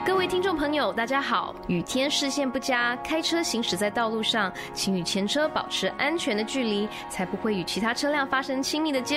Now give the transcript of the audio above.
各位听众朋友，大家好。雨天视线不佳，开车行驶在道路上，请与前车保持安全的距离，才不会与其他车辆发生亲密的接触。